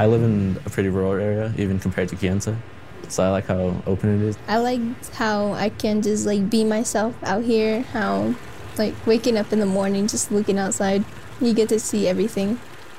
I live in a pretty rural area, even compared to Kayenta, so I like how open it is. I like how I can just like be myself out here, how like waking up in the morning, just looking outside, you get to see everything.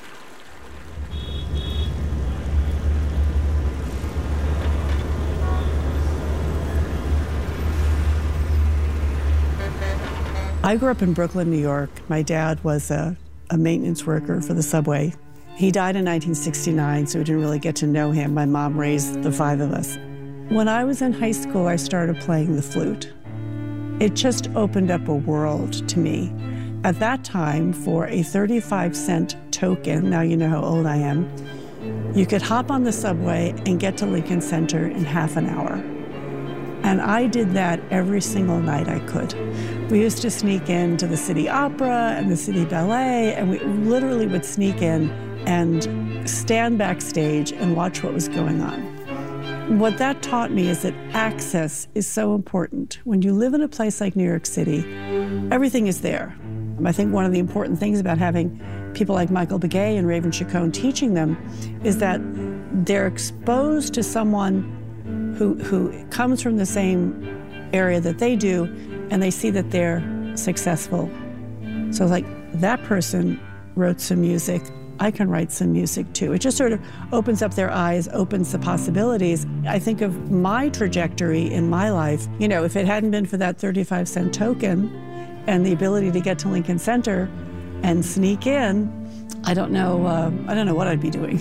I grew up in Brooklyn, New York. My dad was a maintenance worker for the subway. He died in 1969, so we didn't really get to know him. My mom raised the 5 of us. When I was in high school, I started playing the flute. It just opened up a world to me. At that time, for a 35-cent token, now you know how old I am, you could hop on the subway and get to Lincoln Center in half an hour. And I did that every single night I could. We used to sneak into the City Opera and the City Ballet, and we literally would sneak in and stand backstage and watch what was going on. What that taught me is that access is so important. When you live in a place like New York City, everything is there. I think one of the important things about having people like Michael Begay and Raven Chacon teaching them is that they're exposed to someone who comes from the same area that they do, and they see that they're successful. So like, that person wrote some music, I can write some music too. It just sort of opens up their eyes, opens the possibilities. I think of my trajectory in my life, you know, if it hadn't been for that 35-cent token and the ability to get to Lincoln Center and sneak in, I don't know what I'd be doing.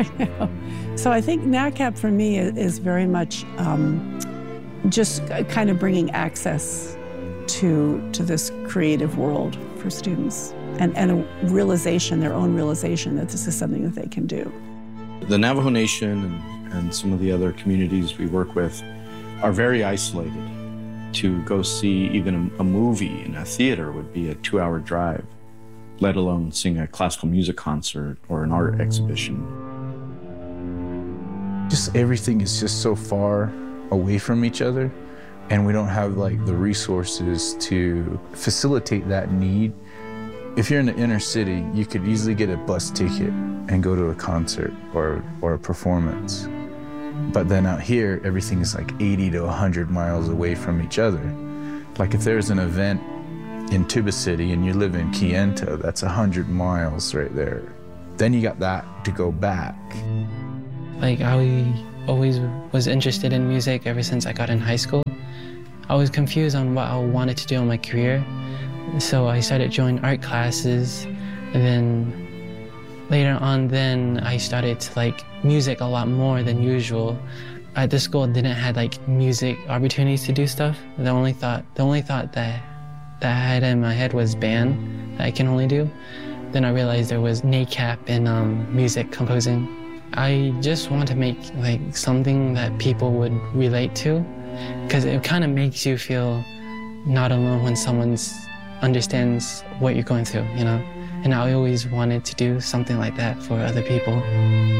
So I think NACAP for me is very much just kind of bringing access to this creative world for students and a realization, their own realization that this is something that they can do. The Navajo Nation and some of the other communities we work with are very isolated. To go see even a movie in a theater would be a 2-hour drive, let alone sing a classical music concert or an art exhibition. Just everything is just so far away from each other, and we don't have like the resources to facilitate that need. If you're in the inner city, you could easily get a bus ticket and go to a concert or a performance. But then out here, everything is like 80 to 100 miles away from each other. Like if there's an event in Tuba City and you live in Kayenta, that's 100 miles right there. Then you got that to go back. Like, I always was interested in music ever since I got in high school. I was confused on what I wanted to do in my career, so I started joining art classes, and then later on I started to like music a lot more than usual. At the school, didn't have like music opportunities to do stuff. The only thought that I had in my head was band that I can only do. Then I realized there was NACAP in music composing. I just want to make like something that people would relate to, because it kind of makes you feel not alone when someone understands what you're going through, you know? And I always wanted to do something like that for other people.